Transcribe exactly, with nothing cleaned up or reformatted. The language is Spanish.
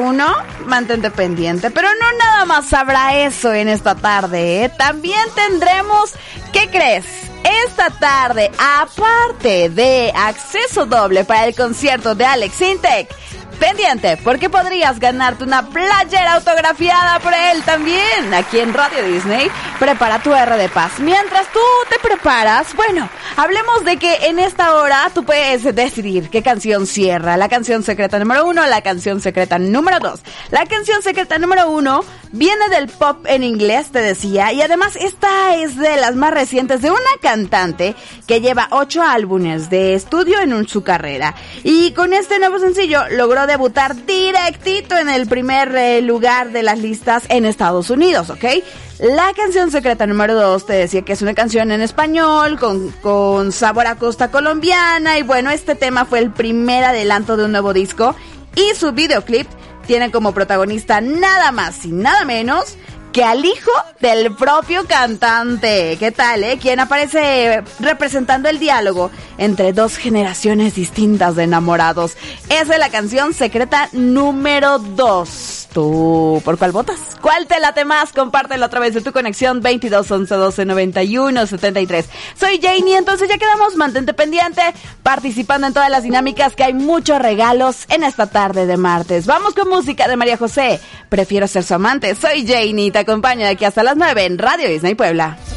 uno, mantente pendiente. Pero no nada más habrá eso en esta tarde, ¿eh? También tendremos, ¿qué crees? Esta tarde, aparte de acceso doble para el concierto de Alex Intec, pendiente, porque podrías ganarte una playera autografiada por él también, aquí en Radio Disney. Prepara tu R de Paz. Mientras tú te preparas, bueno, hablemos de que en esta hora tú puedes decidir qué canción cierra. La canción secreta número uno, la canción secreta número dos. La canción secreta número uno viene del pop en inglés, te decía, y además esta es de las más recientes de una cantante que lleva ocho álbumes de estudio en un, su carrera. Y con este nuevo sencillo logró debutar directito en el primer eh, lugar de las listas en Estados Unidos, ¿ok? La canción secreta número dos, te decía que es una canción en español con, con sabor a costa colombiana, y bueno, este tema fue el primer adelanto de un nuevo disco, y su videoclip tiene como protagonista nada más y nada menos que al hijo del propio cantante. ¿Qué tal, eh? Quien aparece representando el diálogo entre dos generaciones distintas de enamorados. Esa es la canción secreta número dos. ¿Tú por cuál votas? ¿Cuál te late más? Compártelo a través de tu conexión veintidós once doce noventa y uno setenta y tres. Soy Janie, entonces ya quedamos, mantente pendiente, participando en todas las dinámicas, que hay muchos regalos en esta tarde de martes. Vamos con música de María José. Prefiero ser su amante. Soy Janie, te acompaño de aquí hasta las nueve en Radio Disney Puebla.